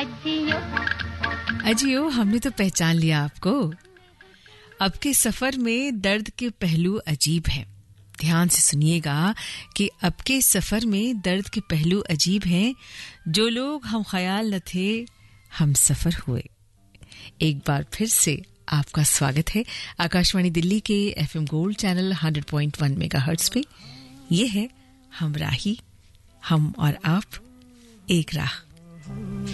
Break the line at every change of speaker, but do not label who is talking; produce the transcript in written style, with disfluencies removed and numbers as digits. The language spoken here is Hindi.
अजियो, हमने तो पहचान लिया आपको। अब के सफर में दर्द के पहलू अजीब हैं। ध्यान से सुनिएगा कि अब के सफर में दर्द के पहलू अजीब हैं। जो लोग हम ख्याल न थे, हम सफर हुए। एक बार फिर से आपका स्वागत है आकाशवाणी दिल्ली के FM गोल्ड चैनल 100.1 मेगाहर्ट्ज पे। ये है हम राही, हम और आप एक राह।